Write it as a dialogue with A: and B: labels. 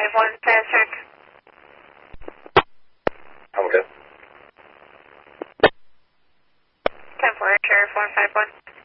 A: 151, fast track.
B: I'm good.
A: 10-4, Sheriff 151.